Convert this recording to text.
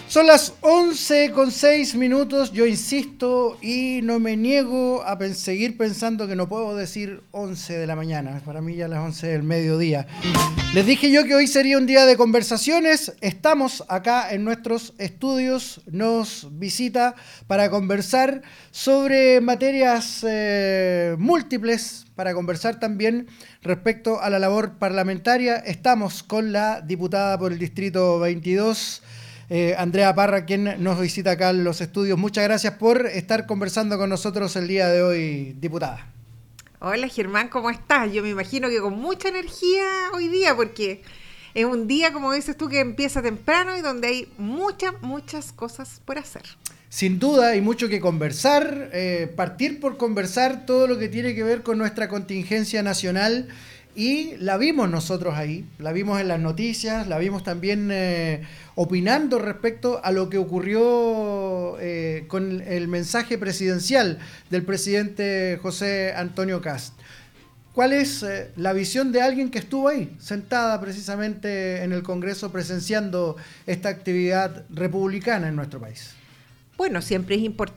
Son las 11:06. Yo insisto y no me niego a seguir pensando que no puedo decir 11 de la mañana. Para mí ya las 11 del mediodía. Les dije yo que hoy sería un día de conversaciones. Estamos acá en nuestros estudios. Nos visita para conversar sobre materias múltiples, para conversar también respecto a la labor parlamentaria. Estamos con la diputada por el Distrito 22, Andrea Parra, quien nos visita acá en los estudios. Muchas gracias por estar conversando con nosotros el día de hoy, diputada. Hola Germán, ¿cómo estás? Yo me imagino que con mucha energía hoy día, porque es un día, como dices tú, que empieza temprano y donde hay muchas cosas por hacer. Sin duda hay mucho que conversar, partir por conversar todo lo que tiene que ver con nuestra contingencia nacional. Y la vimos nosotros ahí, la vimos en las noticias, la vimos también opinando respecto a lo que ocurrió con el mensaje presidencial del presidente José Antonio Kast. ¿Cuál es la visión de alguien que estuvo ahí, sentada precisamente en el Congreso, presenciando esta actividad republicana en nuestro país? Bueno, siempre es importante